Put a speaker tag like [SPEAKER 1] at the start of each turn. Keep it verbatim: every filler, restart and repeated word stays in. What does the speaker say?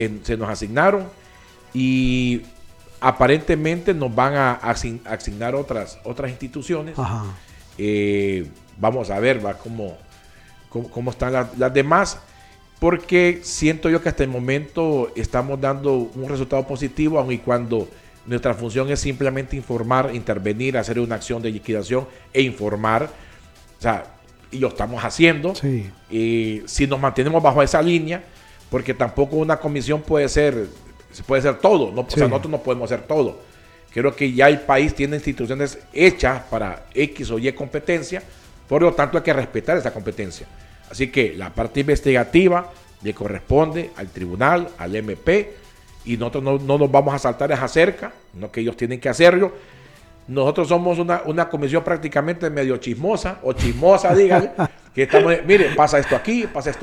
[SPEAKER 1] en, se nos asignaron y aparentemente nos van a asign, asignar otras, otras instituciones. Eh, vamos a ver va cómo, cómo, cómo están las, las demás, porque siento yo que hasta el momento estamos dando un resultado positivo, aun y cuando nuestra función es simplemente informar, intervenir, hacer una acción de liquidación e informar. O sea, y lo estamos haciendo.
[SPEAKER 2] Sí.
[SPEAKER 1] Y si nos mantenemos bajo esa línea, porque tampoco una comisión puede ser, puede ser todo, ¿no? Sí. O sea, nosotros no podemos hacer todo. Creo que ya el país tiene instituciones hechas para X o Y competencia, por lo tanto hay que respetar esa competencia. Así que la parte investigativa le corresponde al tribunal, al M P, y nosotros no, no nos vamos a saltar esa cerca, no que ellos tienen que hacerlo. Nosotros somos una, una comisión prácticamente medio chismosa, o chismosa, díganle, que estamos, mire, pasa esto aquí, pasa esto